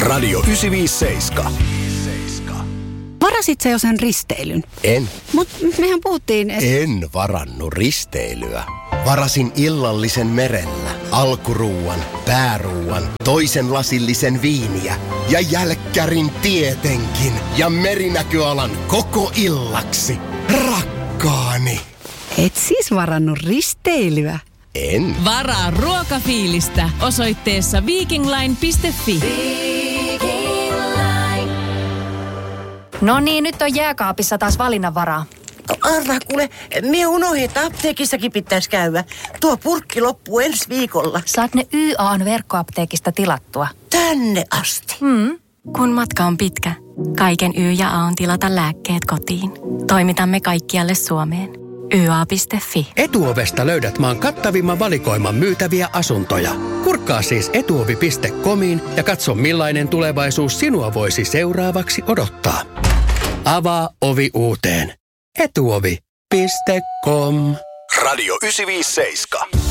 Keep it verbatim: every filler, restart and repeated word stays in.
Radio yhdeksänsataaviisikymmentäseitsemän. Varasit sä jo sen risteilyn? En. Mut mehän puhuttiin, että... En varannut risteilyä. Varasin illallisen merellä, alkuruuan, pääruuan, toisen lasillisen viiniä ja jälkkärin tietenkin ja merinäköalan koko illaksi. Rakkaani. Et siis varannut risteilyä? En. Varaa ruokafiilistä osoitteessa viikingline piste fi. No niin, nyt on jääkaapissa taas valinnanvaraa. Arvaa kuule, mie unohdin, että apteekissakin pitäisi käydä. Tuo purkki loppuu ensi viikolla. Saat ne Y A:n verkkoapteekista tilattua. Tänne asti. Hmm. Kun matka on pitkä, kaiken Y ja A on tilata lääkkeet kotiin. Toimitamme kaikkialle Suomeen. y a piste fi. Etuovesta löydät maan kattavimman valikoiman myytäviä asuntoja. Kurkkaa siis etuovi piste comiin ja katso millainen tulevaisuus sinua voisi seuraavaksi odottaa. Avaa ovi uuteen. etuovi piste com. Radio yhdeksänsataaviisikymmentäseitsemän.